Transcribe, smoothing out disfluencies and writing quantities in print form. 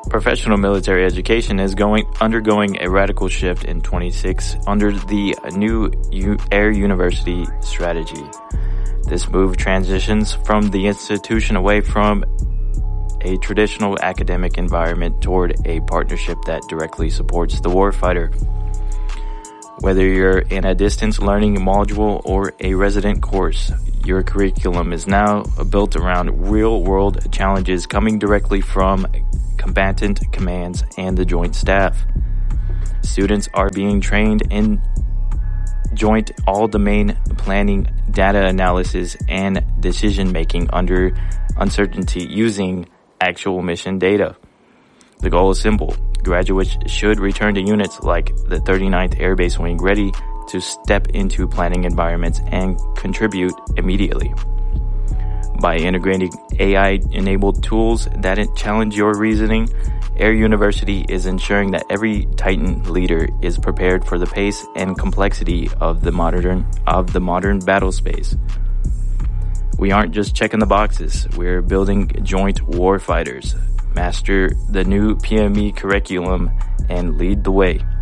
Professional military education is undergoing a radical shift in 26 under the new Air University strategy. This move transitions from the institution away from a traditional academic environment toward a partnership that directly supports the warfighter. Whether you're in a distance learning module or a resident course, your curriculum is now built around real-world challenges coming directly from combatant commands and the Joint Staff. Students are being trained in joint all-domain planning, data analysis, and decision-making under uncertainty using actual mission data. The goal is simple. Graduates should return to units like the 39th Air Base Wing ready to step into planning environments and contribute immediately. By integrating AI-enabled tools that challenge your reasoning, Air University is ensuring that every Titan leader is prepared for the pace and complexity of the modern battle space. We aren't just checking the boxes, we're building joint warfighters. Master the new PME curriculum and lead the way.